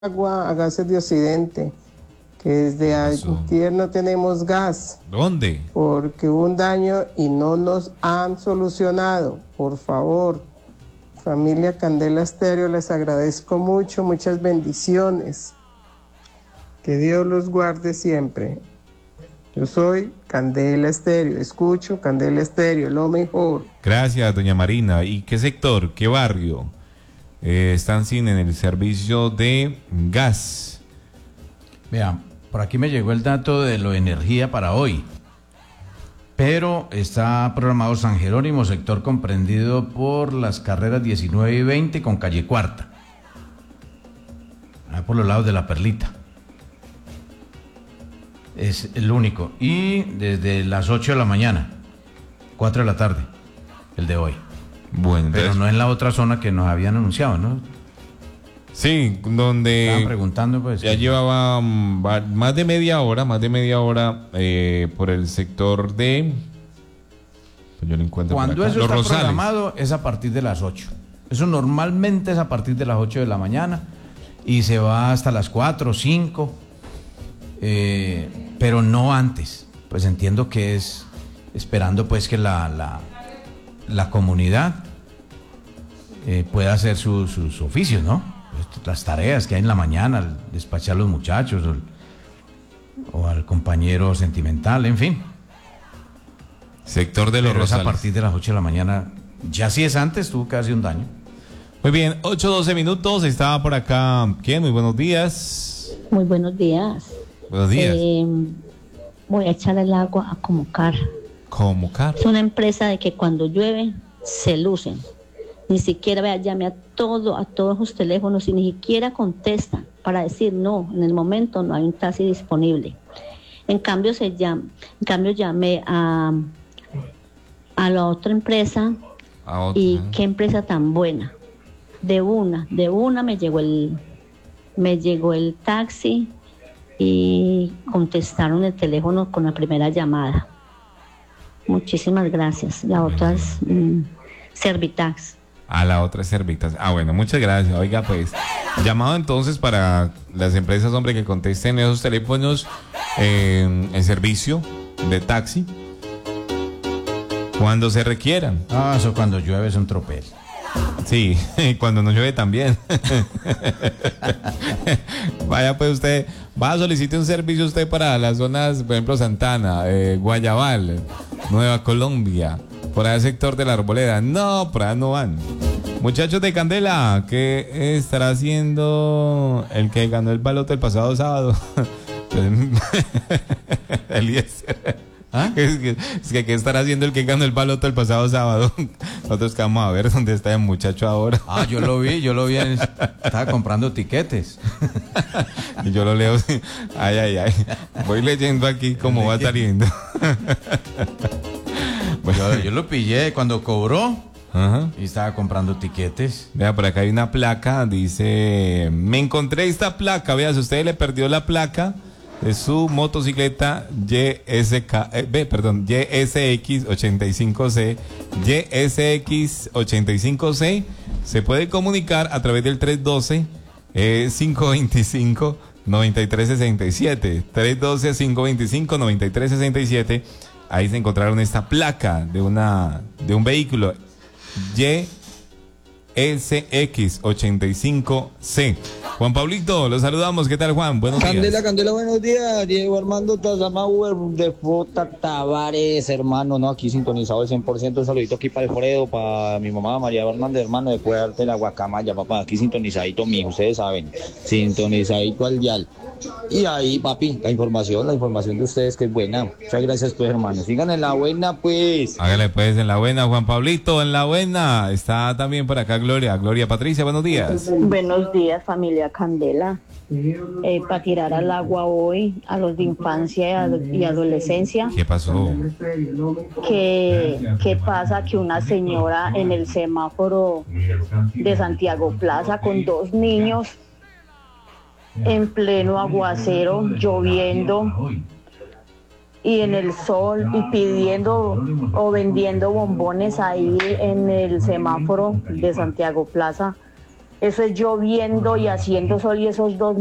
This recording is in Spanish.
agua a Gases de Occidente, que desde ayer no tenemos gas. ¿Dónde? Porque hubo un daño y no nos han solucionado. Por favor, familia Candela Estéreo, les agradezco mucho, muchas bendiciones. Que Dios los guarde siempre. Yo soy Candela Estéreo, escucho Candela Estéreo, lo mejor. Gracias, doña Marina. ¿Y qué sector, qué barrio están sin en el servicio de gas? Vean, por aquí me llegó el dato de lo de energía para hoy, pero está programado San Jerónimo, sector comprendido por las carreras 19 y 20 con calle Cuarta, por los lados de la Perlita. Es el único. Y desde las 8 de la mañana, 4 de la tarde, el de hoy. Bueno, entonces, pero no en la otra zona que nos habían anunciado, ¿no? Sí, donde estaban preguntando, pues. Ya llevaba más de media hora por el sector de... Pues yo lo encuentro cuando eso Los está Rosales. Programado es a partir de las 8. Eso normalmente es a partir de las 8 de la mañana y se va hasta las 4 o 5, pero no antes. Pues entiendo que es esperando pues que la comunidad pueda hacer sus oficios, ¿no? Las tareas que hay en la mañana, despachar a los muchachos o al compañero sentimental, en fin. Sector de Los Rosales. A partir de las 8 de la mañana, ya si es antes, tuvo casi un daño. Muy bien, 8:12 minutos, estaba por acá, ¿quién? Muy buenos días. Muy buenos días. Buenos días. Voy a echar el agua a Comocar. Comocar. Es una empresa de que cuando llueve se lucen. Ni siquiera, vea, llame a todos los teléfonos y ni siquiera contestan para decir no, en el momento no hay un taxi disponible. En cambio llamé a la otra empresa y qué empresa tan buena. De una me llegó el taxi y contestaron el teléfono con la primera llamada. Muchísimas gracias. La otra es Servitax. A la otra es Servitas. Bueno, muchas gracias. Oiga, pues, llamado entonces para las empresas, hombre, que contesten esos teléfonos en servicio de taxi cuando se requieran. Eso cuando llueve es un tropel. Sí, cuando no llueve también. Vaya, pues usted va a solicitar un servicio usted para las zonas, por ejemplo, Santana, Guayabal, Nueva Colombia, por allá sector de la Arboleda. No, por allá no van. Muchachos de Candela, ¿qué estará haciendo el que ganó el baloto el pasado sábado? Eliezer. ¿Ah? Es que ¿qué estará haciendo el que ganó el baloto el pasado sábado? Nosotros que vamos a ver dónde está el muchacho ahora. Yo lo vi, estaba comprando tiquetes. Y yo lo leo, ay. Voy leyendo aquí cómo va saliendo. Bueno, yo lo pillé cuando cobró. Ajá. Y estaba comprando tiquetes. Vea, por acá hay una placa, dice, me encontré esta placa, vea, si usted le perdió la placa de su motocicleta YSX85C, YSX85C, se puede comunicar a través del 312-525-9367, 312-525-9367, ahí se encontraron esta placa de un vehículo YSX85C. Juan Pablito, los saludamos. ¿Qué tal, Juan? Buenos días. Candela, buenos días. Diego Armando Tazama, Uber de Fota Tavares, hermano, ¿no? Aquí sintonizado al 100%. Un saludito aquí para Alfredo, para mi mamá María Hernández, hermano, de Cuedarte la Guacamaya, papá. Aquí sintonizadito, mijo, ustedes saben. Sintonizadito al dial. Y ahí, papi, la información de ustedes que es buena. Muchas gracias, pues, hermano. Sigan en la buena, pues. Hágale, pues, en la buena, Juan Pablito, en la buena. Está también por acá Gloria Patricia, buenos días. Buenos días, familia Candela. Para tirar al agua hoy a los de infancia y adolescencia. ¿Qué pasó? ¿Qué pasa? Que una señora en el semáforo de Santiago Plaza con 2 niños en pleno aguacero, lloviendo y en el sol y pidiendo o vendiendo bombones ahí en el semáforo de Santiago Plaza, Eso es lloviendo y haciendo sol y esos dos